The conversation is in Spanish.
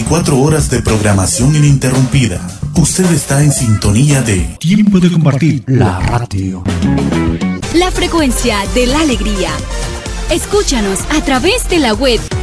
24 horas de programación ininterrumpida. Usted está en sintonía de Tiempo de Compartir, la radio. La frecuencia de la alegría. Escúchanos a través de la web